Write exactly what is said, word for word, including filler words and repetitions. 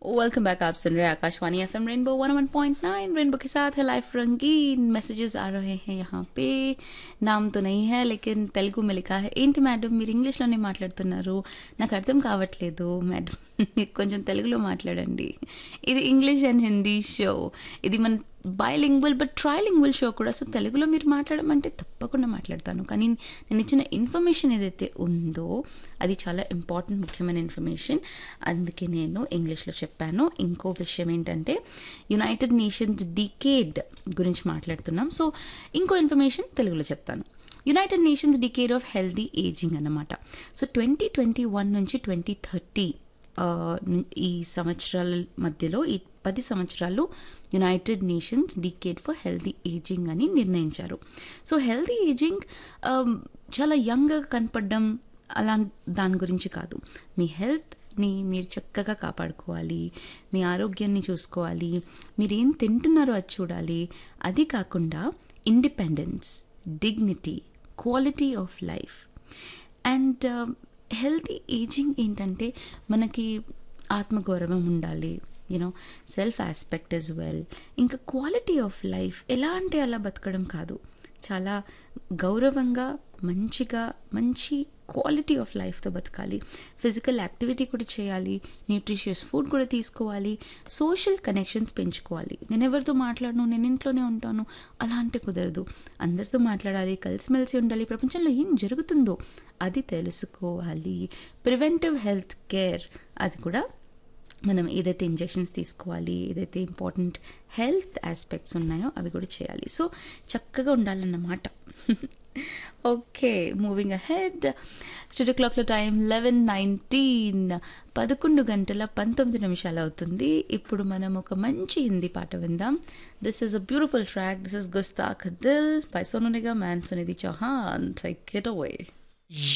Welcome back. आप सुन रहे हैं Akashvani FM rainbow one one point nine. Rainbow के साथ है लाइफ रंगीन। मैसेजेस आ रहे हैं यहाँ पे। नाम तो नहीं है लेकिन తెలుగు में लिखा है, ఏంటి మేడం మీరు ఇంగ్లీష్లోనే మాట్లాడుతున్నారు, నాకు అర్థం కావట్లేదు మేడం, మీరు కొంచెం తెలుగులో మాట్లాడండి. ఇది ఇంగ్లీష్ అండ్ హిందీ షో. ఇది మన బైలింగ్వల్ బట్ ట్రైలింగ్వల్ షో కూడా. సో తెలుగులో మీరు మాట్లాడమంటే తప్పకుండా మాట్లాడతాను, కానీ నేను ఇచ్చిన ఇన్ఫర్మేషన్ ఏదైతే ఉందో అది చాలా ఇంపార్టెంట్, ముఖ్యమైన ఇన్ఫర్మేషన్. అందుకే నేను ఇంగ్లీష్లో చెప్పాను. ఇంకో విషయం ఏంటంటే యునైటెడ్ నేషన్స్ డికేడ్ గురించి మాట్లాడుతున్నాం. సో ఇంకో ఇన్ఫర్మేషన్ తెలుగులో చెప్తాను. United nations decade of healthy ageing అన్నమాట. సో ట్వంటీ ట్వంటీ వన్ నుంచి ట్వంటీ థర్టీ ఈ సంవత్సరాల మధ్యలో, ఈ పది సంవత్సరాలు United nations decade for healthy ageing అని నిర్ణయించారు. సో హెల్దీ ఏజింగ్ చాలా యంగ్గా కనపడడం అలా దాని గురించి కాదు. మీ హెల్త్ని మీరు చక్కగా కాపాడుకోవాలి, మీ ఆరోగ్యాన్ని చూసుకోవాలి, మీరు ఏం తింటున్నారో అది చూడాలి. అది కాకుండా independence, dignity, quality of life and healthy ageing ఏంటంటే మనకి ఆత్మగౌరవం ఉండాలి, you know self aspect as well. ఇంకా క్వాలిటీ ఆఫ్ లైఫ్ ఎలా అంటే అలా బతకడం కాదు, చాలా గౌరవంగా మంచిగా మంచి క్వాలిటీ ఆఫ్ లైఫ్తో బతకాలి. ఫిజికల్ యాక్టివిటీ కూడా చేయాలి, న్యూట్రిషియస్ ఫుడ్ కూడా తీసుకోవాలి, సోషల్ కనెక్షన్స్ పెంచుకోవాలి. నేను ఎవరితో మాట్లాడను, నేను ఇంట్లోనే ఉంటాను అలా అంటే కుదరదు. అందరితో మాట్లాడాలి, కలిసిమెలిసి ఉండాలి, ప్రపంచంలో ఏం జరుగుతుందో అది తెలుసుకోవాలి. ప్రివెంటివ్ హెల్త్ కేర్ అది కూడా మనం ఏదైతే ఇంజెక్షన్స్ తీసుకోవాలి, ఏదైతే ఇంపార్టెంట్ హెల్త్ ఆస్పెక్ట్స్ ఉన్నాయో అవి కూడా చేయాలి. సో చక్కగా ఉండాలన్నమాట. Okay, moving ahead. స్టూడియో క్లాక్లో టైం లెవెన్ నైన్టీన్, పదకొండు గంటల పంతొమ్మిది నిమిషాలు అవుతుంది. ఇప్పుడు మనం ఒక మంచి హిందీ పాట విందాం. This is a beautiful track. This is గుస్తాఖ్ Dil by Sonu Nigam and Sunidhi Chauhan. Take it away.